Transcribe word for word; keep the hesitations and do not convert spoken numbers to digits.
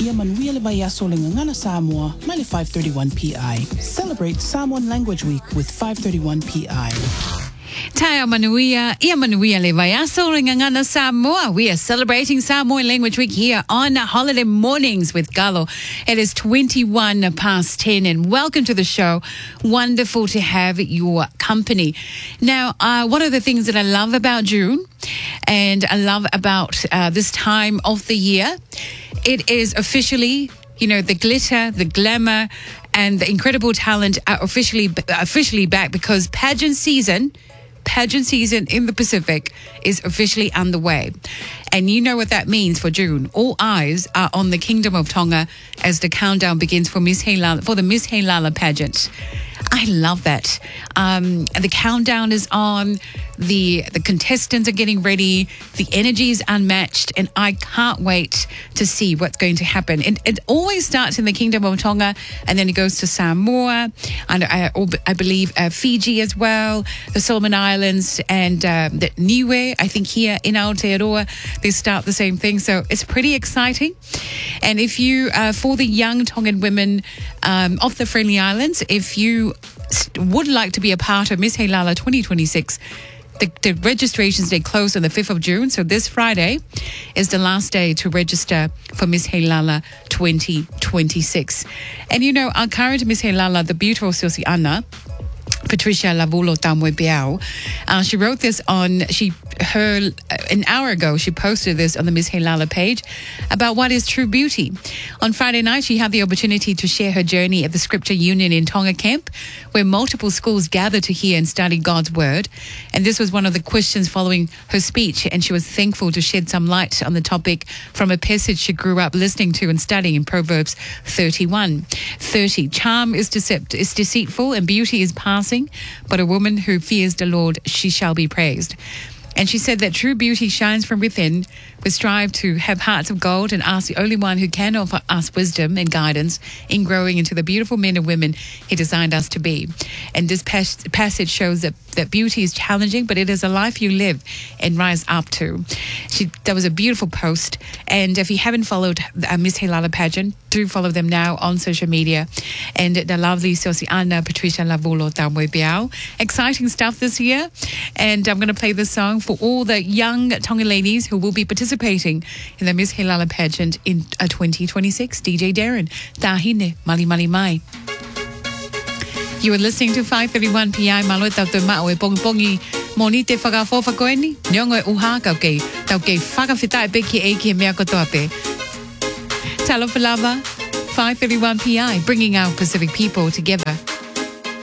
Ia manuia le vaiaso le ngangana Samoa, mai le five thirty-one P I. Celebrate Samoan Language Week with five thirty-one P I. Taya manuia, ia manuia le vaiaso le ngangana Samoa. We are celebrating Samoan Language Week here on Holiday Mornings with Galo. It is twenty-one past ten and welcome to the show. Wonderful to have your company. Now, uh, one of the things that I love about June and I love about uh, this time of the year, it is officially, you know, the glitter, the glamour and the incredible talent are officially officially back because pageant season Pageant season in the Pacific is officially underway. And you know what that means for June. All eyes are on the Kingdom of Tonga as the countdown begins for Miss Heilala, for the Miss Heilala pageant. I love that. Um, the countdown is on. The the contestants are getting ready. The energy is unmatched, and I can't wait to see what's going to happen. It, it always starts in the Kingdom of Tonga, and then it goes to Samoa, and I, I believe uh, Fiji as well, the Solomon Islands, and uh, the Niue. I think here in Aotearoa they start the same thing. So it's pretty exciting. And if you, uh, for the young Tongan women um, of the Friendly Islands, if you would like to be a part of Miss Heilala twenty twenty-six. The, the registrations, they close on the fifth of June. So this Friday is the last day to register for Miss Heilala twenty twenty-six. And you know, our current Miss Heilala, the beautiful Susi Anna, Patricia Lavulo Tamwe Biao, uh, she wrote this on, she, her, an hour ago, she posted this on the Miss Heilala page about what is true beauty. On Friday night, she had the opportunity to share her journey at the Scripture Union in Tonga Camp, where multiple schools gather to hear and study God's Word. And this was one of the questions following her speech, and she was thankful to shed some light on the topic from a passage she grew up listening to and studying in Proverbs thirty-one thirty. Charm is, decept- is deceitful and beauty is passing, but a woman who fears the Lord, she shall be praised. And she said that true beauty shines from within. We strive to have hearts of gold and ask the only one who can offer us wisdom and guidance in growing into the beautiful men and women he designed us to be. And this pas- passage shows that, that beauty is challenging, but it is a life you live and rise up to. She, that was a beautiful post. And if you haven't followed uh, Miss Heilala pageant, do follow them now on social media. And the lovely Sosi Anna, Patricia Lavulo Tamwe Biao. Exciting stuff this year. And I'm going to play this song for all the young Tongan ladies who will be participating in the Miss Heilala pageant in uh, twenty twenty-six. D J Darren, Tahine, Mali Mali Mai. You are listening to five thirty-one P I Malo tau te mao e pongi pongi moni te whakafo whakoeni. Niongo e uha kau kei, tau kei whakawhitai pe ki e ki e mea kotoa pe. Talo Palava, five thirty-one P I, bringing our Pacific people together.